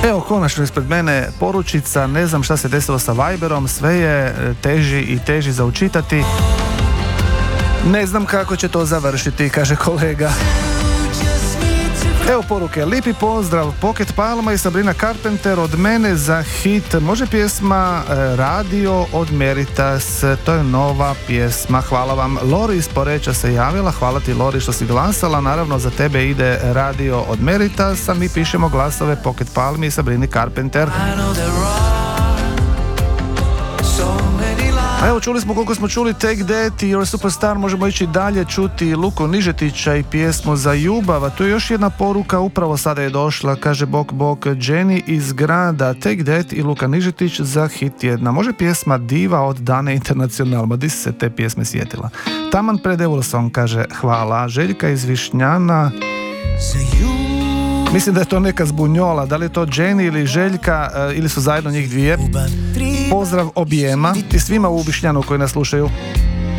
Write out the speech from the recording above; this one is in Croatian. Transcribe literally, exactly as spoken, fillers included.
Evo, konačno ispred mene poručica, ne znam šta se desilo sa Viberom, sve je teži i teži za učitati. Ne znam kako će to završiti, kaže kolega. Evo poruke, lipi pozdrav, Pocket Palma i Sabrina Carpenter od mene za hit. Može pjesma Radio od Meritas, to je nova pjesma, hvala vam. Lori iz Poreča se javila, hvala ti Lori što si glasala, naravno za tebe ide Radio od Meritas, a mi pišemo glasove Pocket Palmi i Sabrini Carpenter. A evo, čuli smo koliko smo čuli Take That i Your Superstar, možemo ići dalje, čuti Luku Nižetića i pjesmu Za ljubav, a tu je još jedna poruka, upravo sada je došla, kaže Bok Bok, Jenny iz grada, Take That i Luka Nižetić za hit jedna. Može pjesma Diva od Dane Internacional, ma di si se te pjesme sjetila? Taman pred Evoluson, kaže hvala. Željka iz Višnjana, mislim da je to neka zbunjola, da li je to Jenny ili Željka ili su zajedno njih dvije. Pozdrav objema i svima u Višnjanu koji nas slušaju.